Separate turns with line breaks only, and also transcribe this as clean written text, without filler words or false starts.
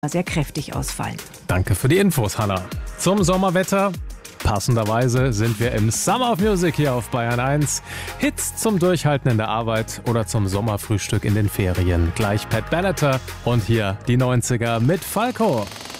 sehr kräftig ausfallen.
Danke für die Infos, Hanna. Zum Sommerwetter. Passenderweise sind wir im Summer of Music hier auf Bayern 1. Hits zum Durchhalten in der Arbeit oder zum Sommerfrühstück in den Ferien. Gleich Pat Benatar und hier die 90er mit Falco.